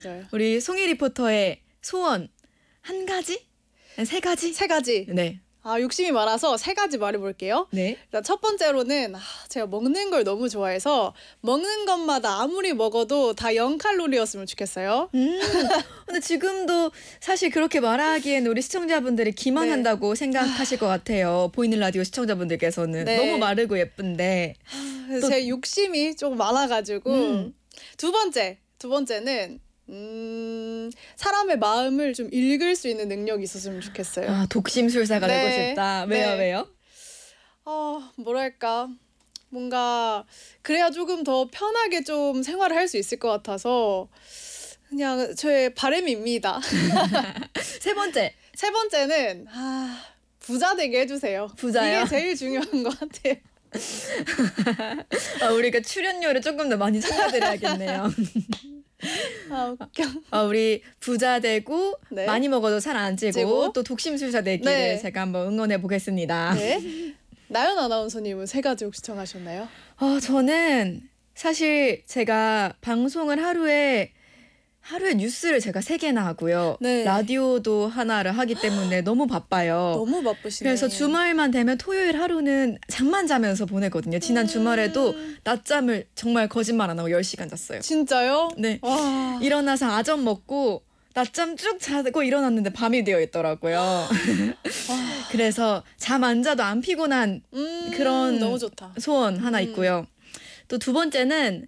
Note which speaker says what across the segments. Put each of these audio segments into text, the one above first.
Speaker 1: 네.
Speaker 2: 우리 송이 리포터의 소원 한 가지? 세 가지?
Speaker 1: 세 가지.
Speaker 2: 네.
Speaker 1: 욕심이 많아서 세 가지 말해볼게요.
Speaker 2: 네.
Speaker 1: 일단 첫 번째로는 제가 먹는 걸 너무 좋아해서 먹는 것마다 아무리 먹어도 다 0칼로리였으면 좋겠어요.
Speaker 2: 근데 지금도 사실 그렇게 말하기엔 우리 시청자분들이 기만한다고 생각하실 것 같아요. 보이는 라디오 시청자분들께서는.
Speaker 1: 네.
Speaker 2: 너무 마르고 예쁜데.
Speaker 1: 그래서 제 욕심이 좀 많아가지고 두 번째는 사람의 마음을 좀 읽을 수 있는 능력이 있었으면 좋겠어요.
Speaker 2: 독심술사가
Speaker 1: 네.
Speaker 2: 되고 싶다. 왜요?
Speaker 1: 네.
Speaker 2: 왜요?
Speaker 1: 뭐랄까. 뭔가 그래야 조금 더 편하게 좀 생활을 할 수 있을 것 같아서 그냥 저의 바람입니다.
Speaker 2: 세 번째.
Speaker 1: 세 번째는 부자 되게 해주세요.
Speaker 2: 부자요?
Speaker 1: 이게 제일 중요한 것 같아요.
Speaker 2: 우리가 출연료를 조금 더 많이 챙겨드려야겠네요.
Speaker 1: 웃겨.
Speaker 2: 우리 부자 되고
Speaker 1: 네.
Speaker 2: 많이 먹어도 살 안 찌고
Speaker 1: 찌고.
Speaker 2: 또 독심술사 되기를
Speaker 1: 네.
Speaker 2: 제가 한번 응원해 보겠습니다.
Speaker 1: 네. 나연 아나운서님은 세 가지 혹시 정하셨나요?
Speaker 2: 저는 사실 제가 방송을 하루에 뉴스를 제가 3개나 하고요.
Speaker 1: 네.
Speaker 2: 라디오도 하나를 하기 때문에 너무 바빠요.
Speaker 1: 너무 바쁘시네.
Speaker 2: 그래서 주말만 되면 토요일 하루는 잠만 자면서 보내거든요. 지난 주말에도 낮잠을 정말 거짓말 안 하고 10시간 잤어요.
Speaker 1: 진짜요?
Speaker 2: 네.
Speaker 1: 와.
Speaker 2: 일어나서 아점 먹고 낮잠 쭉 자고 일어났는데 밤이 되어 있더라고요. 그래서 잠 안 자도 안 피곤한 그런
Speaker 1: 너무 좋다.
Speaker 2: 소원 하나 있고요. 또 두 번째는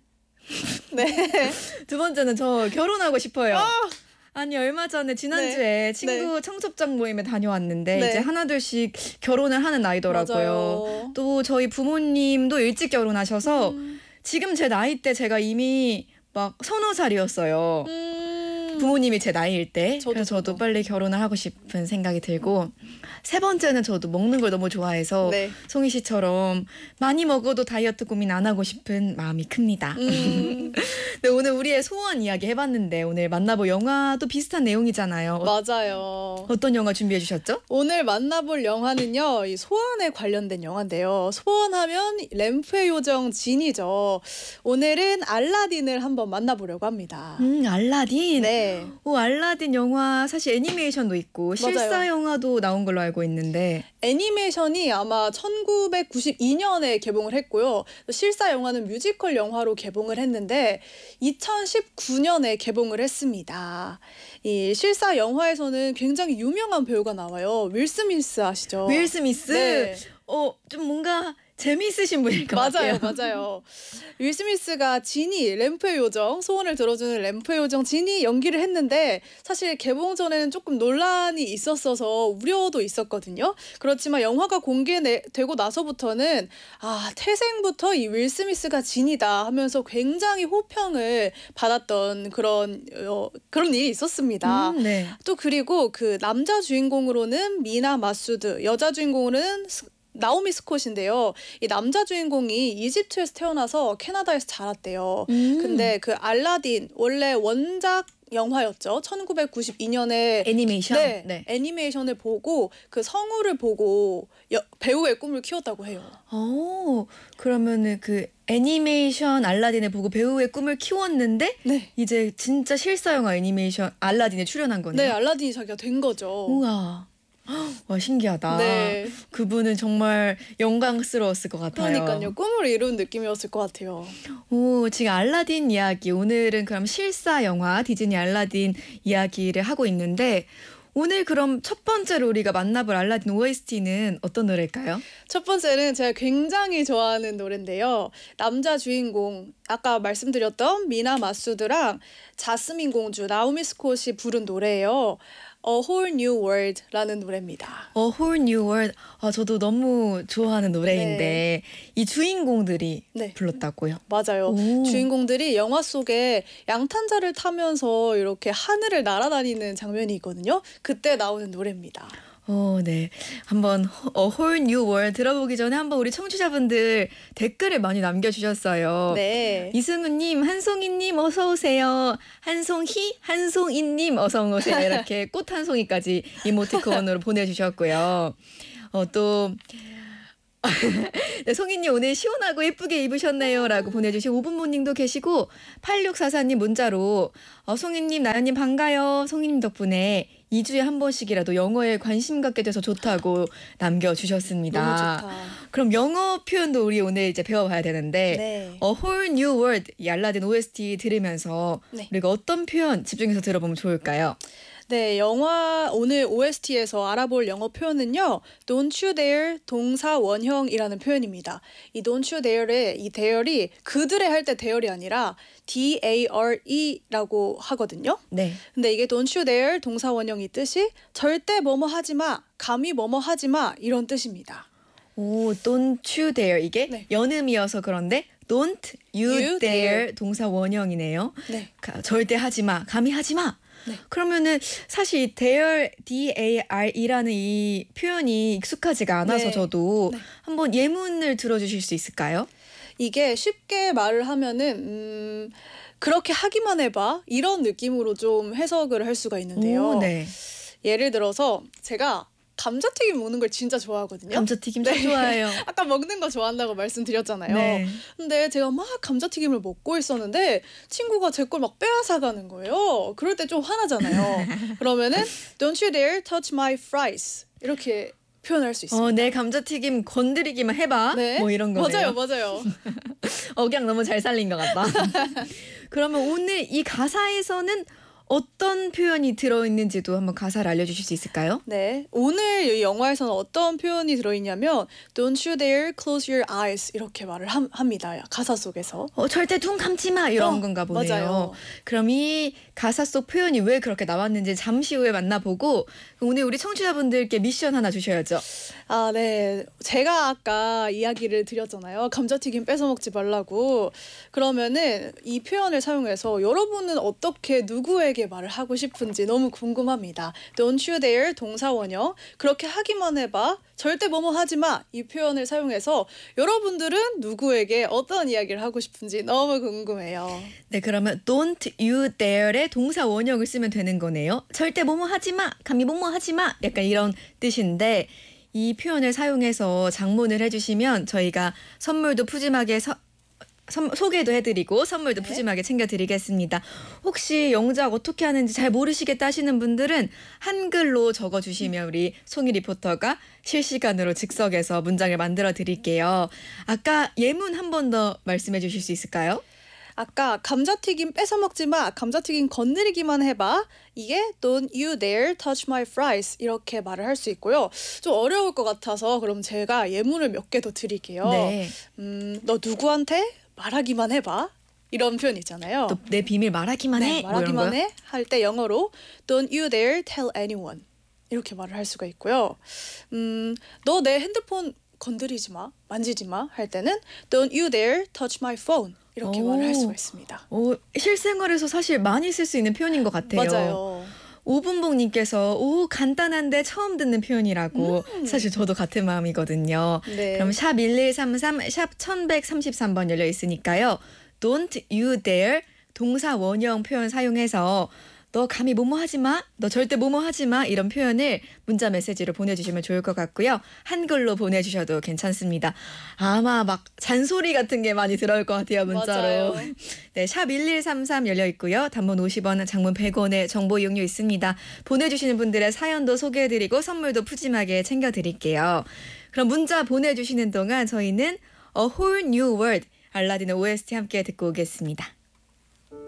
Speaker 1: 네.
Speaker 2: 두 번째는 저 결혼하고 싶어요. 아니 얼마 전에 지난주에 친구 청첩장 모임에 다녀왔는데
Speaker 1: 네.
Speaker 2: 이제 하나둘씩 결혼을 하는 나이더라고요.
Speaker 1: 맞아요.
Speaker 2: 또 저희 부모님도 일찍 결혼하셔서 지금 제 나이 때 제가 이미 막 30살이었어요. 부모님이 제 나이일 때. 그래서 저도 빨리 결혼을 하고 싶은 생각이 들고 세 번째는 저도 먹는 걸 너무 좋아해서
Speaker 1: 네.
Speaker 2: 송희 씨처럼 많이 먹어도 다이어트 고민 안 하고 싶은 마음이 큽니다. 네, 오늘 우리의 소원 이야기 해봤는데 오늘 만나볼 영화도 비슷한 내용이잖아요.
Speaker 1: 맞아요.
Speaker 2: 어떤 영화 준비해 주셨죠?
Speaker 1: 오늘 만나볼 영화는요, 이 소원에 관련된 영화인데요. 소원하면 램프의 요정 진이죠. 오늘은 알라딘을 한번 만나보려고 합니다.
Speaker 2: 알라딘.
Speaker 1: 네.
Speaker 2: 알라딘 영화 사실 애니메이션도 있고 실사
Speaker 1: 맞아요.
Speaker 2: 영화도 나온 걸로 알고 있는데
Speaker 1: 애니메이션이 아마 1992년에 개봉을 했고요. 실사 영화는 뮤지컬 영화로 개봉을 했는데 2019년에 개봉을 했습니다. 이 실사 영화에서는 굉장히 유명한 배우가 나와요. 윌 스미스 아시죠?
Speaker 2: 윌 스미스?
Speaker 1: 네.
Speaker 2: 좀 뭔가 재미있으신 분일 것 같아요.
Speaker 1: 맞아요. 윌 스미스가 지니, 램프의 요정, 소원을 들어주는 램프의 요정 지니 연기를 했는데 사실 개봉 전에는 조금 논란이 있었어서 우려도 있었거든요. 그렇지만 영화가 공개되고 나서부터는 태생부터 이 윌 스미스가 지니다 하면서 굉장히 호평을 받았던 그런 일이 있었습니다.
Speaker 2: 네.
Speaker 1: 또 그리고 그 남자 주인공으로는 미나 마수드, 여자 주인공으로는 나오미 스콧인데요. 이 남자 주인공이 이집트에서 태어나서 캐나다에서 자랐대요. 근데 그 알라딘 원래 원작 영화였죠. 1992년에
Speaker 2: 애니메이션?
Speaker 1: 네. 애니메이션을 보고 그 성우를 보고 배우의 꿈을 키웠다고 해요.
Speaker 2: 그러면은 그 애니메이션 알라딘을 보고 배우의 꿈을 키웠는데 이제 진짜 실사 영화 애니메이션 알라딘에 출연한 거네요.
Speaker 1: 네, 알라딘이 자기가 된 거죠.
Speaker 2: 우와. 와 신기하다.
Speaker 1: 네.
Speaker 2: 그분은 정말 영광스러웠을 것 같아요.
Speaker 1: 그러니까요. 꿈을 이룬 느낌이었을 것 같아요.
Speaker 2: 지금 알라딘 이야기 오늘은 그럼 실사 영화 디즈니 알라딘 이야기를 하고 있는데 오늘 그럼 첫 번째로 우리가 만나볼 알라딘 OST는 어떤 노래일까요?
Speaker 1: 첫 번째는 제가 굉장히 좋아하는 노래인데요. 남자 주인공 아까 말씀드렸던 미나 마수드랑 자스민 공주 나오미 스콧이 부른 노래예요. A Whole New World라는 노래입니다.
Speaker 2: A Whole New World. 저도 너무 좋아하는 노래인데 이 주인공들이 불렀다고요?
Speaker 1: 맞아요. 주인공들이 영화 속에 양탄자를 타면서 이렇게 하늘을 날아다니는 장면이 있거든요. 그때 나오는 노래입니다.
Speaker 2: 네. 한번 A Whole New World 들어보기 전에 한번 우리 청취자분들 댓글을 많이 남겨주셨어요.
Speaker 1: 네.
Speaker 2: 이승우님, 한송이님 어서 오세요. 한송희, 한송이님 어서 오세요. 이렇게 꽃 1송이까지 이모티콘으로 보내주셨고요. 또 네, 송이님 오늘 시원하고 예쁘게 입으셨네요 라고 보내주신 오분모님도 계시고 8644님 문자로 송이님 나연님 반가요. 송이님 덕분에 2주에 한 번씩이라도 영어에 관심 갖게 돼서 좋다고 남겨주셨습니다.
Speaker 1: 너무 좋다.
Speaker 2: 그럼 영어 표현도 우리 오늘 이제 배워봐야 되는데
Speaker 1: 네.
Speaker 2: A Whole New World 이 알라딘 OST 들으면서
Speaker 1: 네.
Speaker 2: 우리가 어떤 표현 집중해서 들어보면 좋을까요?
Speaker 1: 네, 영화 오늘 OST에서 알아볼 영어 표현은요. Don't you dare 동사 원형이라는 표현입니다. 이 Don't you dare의 이 dare이 그들의 할 때 dare이 아니라 dare라고 하거든요.
Speaker 2: 네.
Speaker 1: 근데 이게 Don't you dare 동사 원형이 뜻이 절대 뭐뭐 하지 마, 감히 뭐뭐 하지 마 이런 뜻입니다.
Speaker 2: 오, don't you dare 이게
Speaker 1: 네.
Speaker 2: 연음이어서 그런데 don't you dare 동사 원형이네요.
Speaker 1: 네.
Speaker 2: 절대 하지 마, 감히 하지 마.
Speaker 1: 네.
Speaker 2: 그러면은 사실 이 dare, D-A-R이라는 이 표현이 익숙하지가 않아서
Speaker 1: 네.
Speaker 2: 저도
Speaker 1: 네.
Speaker 2: 한번 예문을 들어주실 수 있을까요?
Speaker 1: 이게 쉽게 말을 하면은 그렇게 하기만 해봐 이런 느낌으로 좀 해석을 할 수가 있는데요.
Speaker 2: 오, 네.
Speaker 1: 예를 들어서 제가 감자튀김 먹는 걸 진짜 좋아하거든요.
Speaker 2: 감자튀김 참 좋아해요.
Speaker 1: 아까 먹는 거 좋아한다고 말씀드렸잖아요.
Speaker 2: 네.
Speaker 1: 근데 제가 막 감자튀김을 먹고 있었는데 친구가 제 걸 막 빼앗아 가는 거예요. 그럴 때 좀 화나잖아요. 그러면은 Don't you dare touch my fries 이렇게 표현할 수 있습니다.
Speaker 2: 내 감자튀김 건드리기만 해봐.
Speaker 1: 네.
Speaker 2: 뭐 이런 거네요.
Speaker 1: 맞아요.
Speaker 2: 억양 너무 잘 살린 것 같다. 그러면 오늘 이 가사에서는 어떤 표현이 들어있는지도 한번 가사를 알려주실 수 있을까요?
Speaker 1: 네, 오늘 이 영화에서는 어떤 표현이 들어있냐면 Don't you dare close your eyes 이렇게 말을 합니다. 가사 속에서.
Speaker 2: 절대 눈 감지 마 이런 건가 보네요.
Speaker 1: 맞아요.
Speaker 2: 그럼 이 가사 속 표현이 왜 그렇게 나왔는지 잠시 후에 만나보고 오늘 우리 청취자분들께 미션 하나 주셔야죠.
Speaker 1: 아, 네. 제가 아까 이야기를 드렸잖아요. 감자튀김 뺏어 먹지 말라고. 그러면은 이 표현을 사용해서 여러분은 어떻게 누구에게 말을 하고 싶은지 너무 궁금합니다. Don't you dare 동사 원형. 그렇게 하기만 해봐. 절대 뭐뭐 하지 마. 이 표현을 사용해서 여러분들은 누구에게 어떤 이야기를 하고 싶은지 너무 궁금해요.
Speaker 2: 네, 그러면 don't you dare의 동사 원형을 쓰면 되는 거네요. 절대 뭐뭐 하지 마, 감히 뭐뭐 하지 마. 약간 이런 뜻인데 이 표현을 사용해서 장문을 해주시면 저희가 선물도 푸짐하게 소개도 해드리고 선물도
Speaker 1: 네.
Speaker 2: 푸짐하게 챙겨드리겠습니다. 혹시 영작 어떻게 하는지 잘 모르시겠다 하시는 분들은 한글로 적어주시면 우리 송이 리포터가 실시간으로 즉석에서 문장을 만들어 드릴게요. 아까 예문 한 번 더 말씀해 주실 수 있을까요?
Speaker 1: 아까 감자튀김 뺏어 먹지 마. 감자튀김 건드리기만 해봐. 이게 Don't you dare touch my fries 이렇게 말을 할 수 있고요. 좀 어려울 것 같아서 그럼 제가 예문을 몇 개 더 드릴게요.
Speaker 2: 네.
Speaker 1: 너 누구한테 말하기만 해봐. 이런 표현 있잖아요.
Speaker 2: 또 내 비밀 말하기만 해. 뭐 이런
Speaker 1: 말하기만
Speaker 2: 거요?
Speaker 1: 해 할 때 영어로 Don't you dare tell anyone 이렇게 말을 할 수가 있고요. 너 내 핸드폰 건드리지 마, 만지지 마 할 때는 Don't you dare touch my phone 이렇게 말을 할 수가 있습니다.
Speaker 2: 실생활에서 사실 많이 쓸 수 있는 표현인 것 같아요.
Speaker 1: 맞아요.
Speaker 2: 오분봉님께서 간단한데 처음 듣는 표현이라고 사실 저도 같은 마음이거든요.
Speaker 1: 네.
Speaker 2: 그럼 샵 1133, 샵 1133번 열려 있으니까요. Don't you dare 동사 원형 표현 사용해서 너 감히 뭐뭐 하지 마, 너 절대 뭐뭐 하지 마 이런 표현을 문자 메시지로 보내주시면 좋을 것 같고요. 한글로 보내주셔도 괜찮습니다. 아마 막 잔소리 같은 게 많이 들어올 것 같아요. 문자로.
Speaker 1: 맞아요.
Speaker 2: 네, 샵 1133 열려 있고요. 단문 50원, 장문 100원의 정보 이용료 있습니다. 보내주시는 분들의 사연도 소개해드리고 선물도 푸짐하게 챙겨드릴게요. 그럼 문자 보내주시는 동안 저희는 A Whole New World 알라딘의 OST 함께 듣고 오겠습니다.